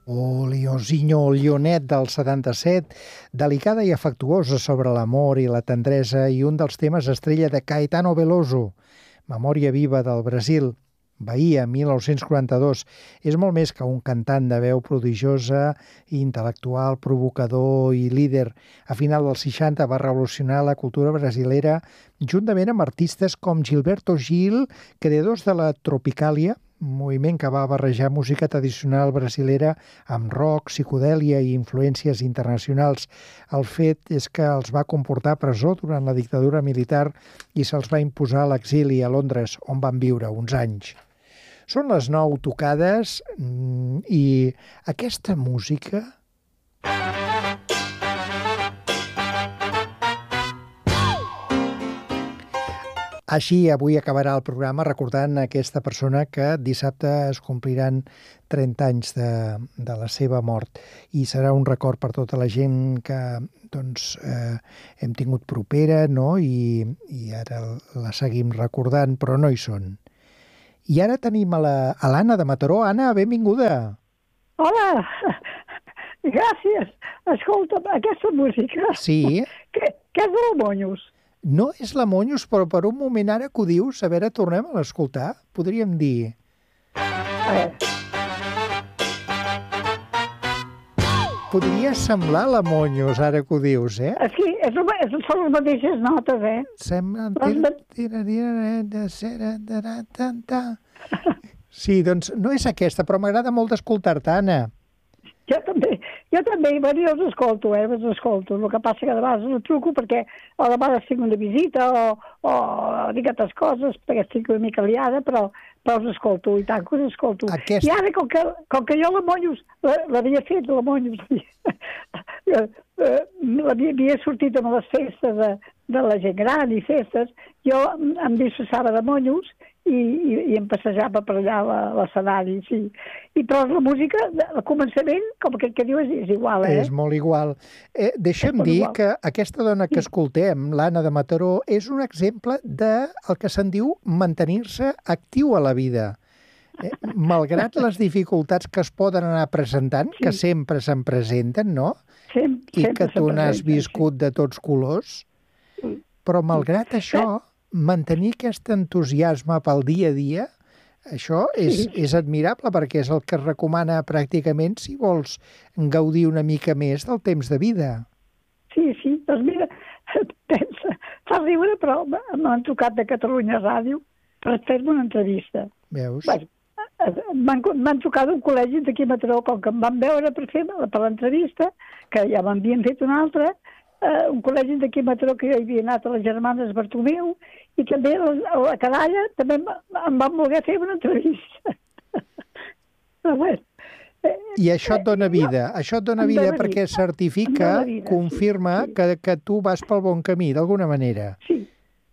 O Leozinho Lionet del 77, delicada i afectuosa sobre l'amor i la tendresa i un dels temes estrella de Caetano Veloso, Memòria viva del Brasil, Bahia, 1942. És molt més que un cantant de veu prodigiosa, intel·lectual, provocador i líder. A final dels 60 va revolucionar la cultura brasilera juntament amb artistes com Gilberto Gil, creadors de la Tropicàlia, un moviment que va barrejar música tradicional brasilera amb rock, psicodèlia i influències internacionals. El fet és que els va comportar presó durant la dictadura militar i se'ls va imposar l'exili a Londres, on van viure uns anys. Són les 9 tocades i aquesta música... Així, avui acabarà el programa recordant aquesta persona que dissabte es compliran 30 anys de la seva mort i serà un record per tota la gent que hem tingut propera, no? I ara la seguim recordant, però no hi són. I ara tenim a l'Anna de Mataró. Anna, benvinguda. Hola, gràcies. Escolta, aquesta música... Sí. Què és de la Monyos? No és la Monyos, però per un moment ara que ho dius, a veure, tornem a l'escoltar? Podríem dir... Podria semblar la Monyos, ara que ho dius, eh? Sí, són les mateixes notes, eh? Sí, doncs no és aquesta, però m'agrada molt d'escoltar-te, Anna. Jo també, jo els escolto, els escolto. El que passa que de vegades no truco perquè a la vegada estic una visita o dic altres coses perquè estic una mica liada, però els escolto, i tant que els escolto. I ara, com que jo la Monyos l'havia fet, la Monyos havia sortit amb les festes de la gent gran i festes, jo em disfressava de Monyos i em passejava per allà a l'escenari, sí. Però la música, al començament, com aquell que diu, és igual, eh? És molt igual. Deixa'm dir que aquesta dona que escoltem, l'Anna de Mataró, és un exemple del que se'n diu mantenir-se actiu a la vida. Malgrat les dificultats que es poden anar presentant, que sempre se'n presenten, no? I que tu n'has viscut de tots colors, però malgrat això, mantenir aquest entusiasme pel dia a dia, això és admirable perquè és el que es recomana pràcticament si vols gaudir una mica més del temps de vida. Sí, doncs mira, pensa, fa riure, però m'han trucat de Catalunya Ràdio per fer-me una entrevista. Veus? M'han trucat d'un col·legi d'aquí a Mataró, com que em van veure per l'entrevista, que ja m'havien fet una altra, un col·legi d'aquí a Mataró que jo havia anat a les germanes Bartomeu i també a la Canalla també em van voler fer una entrevista. I això et dona vida, perquè certifica, confirma que tu vas pel bon camí, d'alguna manera. Sí.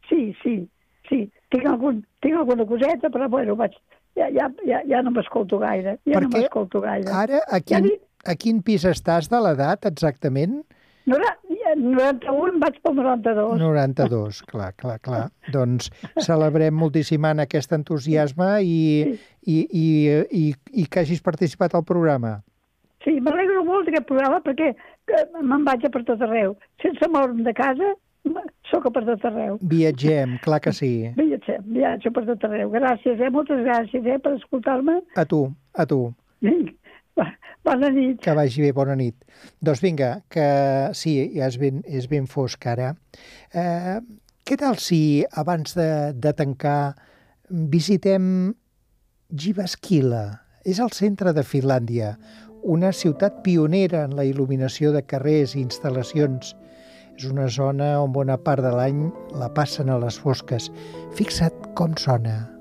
Tinc alguna coseta, però bueno, ja no m'escolto gaire. Perquè ara a quin pis estàs de l'edat exactament? 91, vaig pel 92. 92, clar. Doncs celebrem moltíssim, Anna, aquest entusiasme i que hagis participat al programa. Sí, m'alegro molt d'aquest programa perquè me'n vaig a per tot arreu. Sense moure'm de casa, sóc a per tot arreu. Viatgem, clar que sí. Viatjo per tot arreu. Gràcies, moltes gràcies, per escoltar-me. A tu. Vinga. Bona nit. Que vagi bé, bona nit. Doncs vinga, que sí, ja és ben fosc ara. Què tal si abans de tancar visitem Jyväskylä? És al centre de Finlàndia, una ciutat pionera en la il·luminació de carrers i instal·lacions. És una zona on bona part de l'any la passen a les fosques. Fixa't com sona.